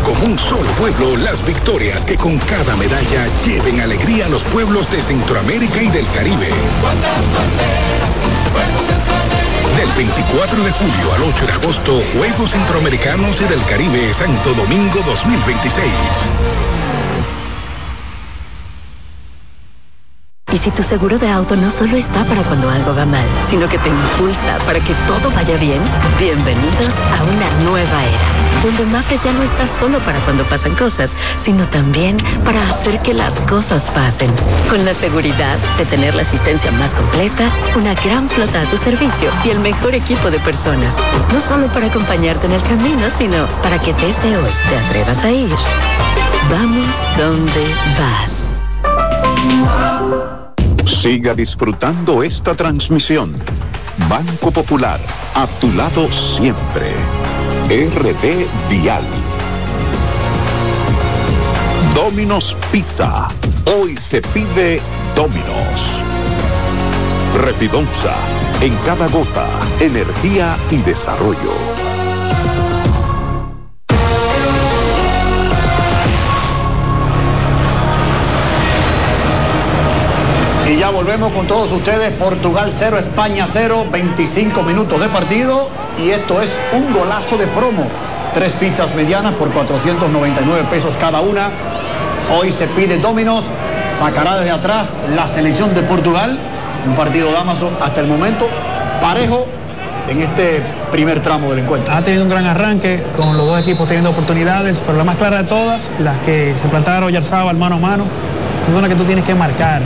como un solo pueblo las victorias que con cada medalla lleven alegría a los pueblos de Centroamérica y del Caribe. Del 24 de julio al 8 de agosto, Juegos Centroamericanos y del Caribe, Santo Domingo 2026. Y si tu seguro de auto no solo está para cuando algo va mal, sino que te impulsa para que todo vaya bien, bienvenidos a una nueva era, donde Mafre ya no está solo para cuando pasan cosas, sino también para hacer que las cosas pasen. Con la seguridad de tener la asistencia más completa, una gran flota a tu servicio y el mejor equipo de personas. No solo para acompañarte en el camino, sino para que desde hoy te atrevas a ir. Vamos donde vas. Siga disfrutando esta transmisión. Banco Popular, a tu lado siempre. RD Dial. Domino's Pizza. Hoy se pide Domino's. Repidonza. En cada gota, energía y desarrollo. Y ya volvemos con todos ustedes. Portugal 0, España 0, 25 minutos de partido. Y esto es un golazo de promo. 3 pizzas medianas por 499 pesos cada una. Hoy se pide Domino's. Sacará desde atrás la selección de Portugal. Un partido, Damaso, hasta el momento parejo en este primer tramo del encuentro. Ha tenido un gran arranque con los dos equipos teniendo oportunidades, pero la más clara de todas, las que se plantaron Oyarzábal mano a mano, es una que tú tienes que marcar.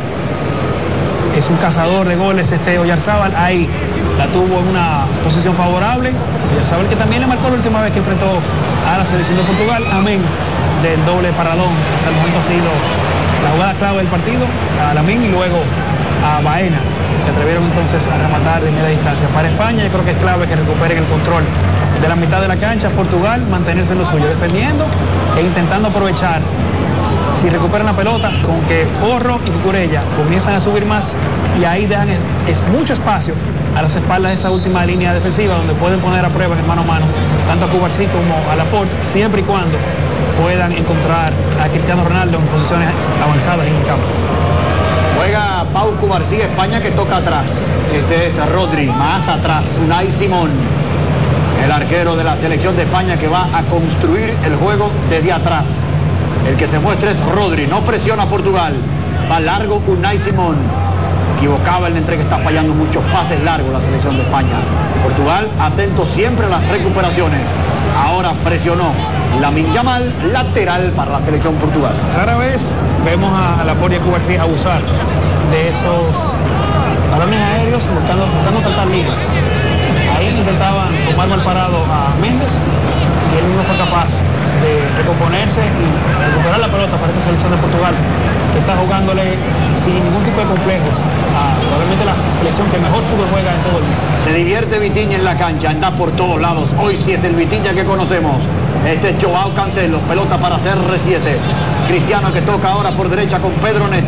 Es un cazador de goles Oyarzábal, ahí la tuvo en una posición favorable. Oyarzábal, que también le marcó la última vez que enfrentó a la selección de Portugal, amén del doble paradón. Hasta el momento ha sido la jugada clave del partido, a Lamine y luego a Baena, que atrevieron entonces a rematar de media distancia. Para España yo creo que es clave que recuperen el control de la mitad de la cancha. Portugal mantenerse en lo suyo, defendiendo e intentando aprovechar, si recuperan la pelota, con que Porro y Cucurella comienzan a subir más y ahí dejan mucho espacio a las espaldas de esa última línea defensiva, donde pueden poner a prueba en el mano a mano tanto a Cubarsí como a Laporte, siempre y cuando puedan encontrar a Cristiano Ronaldo en posiciones avanzadas en el campo. Juega Pau Cubarsí, España, que toca atrás. Este es Rodri, más atrás, Unai Simón, el arquero de la selección de España, que va a construir el juego desde atrás. El que se muestra es Rodri, no presiona a Portugal. Va largo Unai Simón. Se equivocaba en la entrega, está fallando muchos pases largos la selección de España. Portugal atento siempre a las recuperaciones. Ahora presionó Lamine Yamal, lateral para la selección Portugal. Rara vez vemos a Laporte y a Cubarsí abusar de esos balones aéreos buscando saltar líneas. Ahí intentaban tomar mal parado a Méndez y él mismo fue capaz de recomponerse y recuperar la pelota para esta selección de Portugal, que está jugándole sin ningún tipo de complejos a probablemente la selección que mejor fútbol juega en todo el mundo. Se divierte Vitinha en la cancha, anda por todos lados. Hoy sí es el Vitinha que conocemos. Este es Joao Cancelo, pelota para CR7. Cristiano, que toca ahora por derecha con Pedro Neto.